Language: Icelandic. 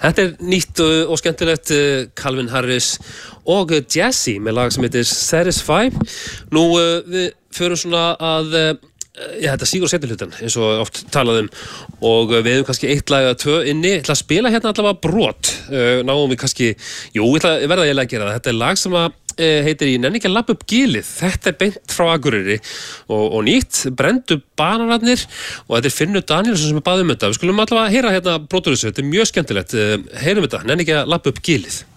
Þetta nýtt og skemmtilegt Calvin Harris og Jazzy með lag sem heitir Satisfy. Nú við förum svona að þetta sígur seinni hlutan eins og oft talaðum og við hefum kannski eitt lag eða tvö inni. Ég ætla að spila hérna allavega brot. Náum við kannski, ég verða að gera það. Þetta lag sem að heitir Ég nenni ekki að labba upp gilið. Þetta beint frá Akureyri og nýtt, brenndu bananarnir og þetta Finnur Danielsson sem bað þetta. Við skulum allavega heyra hérna brotur þessu, þetta mjög skemmtilegt. Heyrum þetta, nenni ekki að labba upp gilið.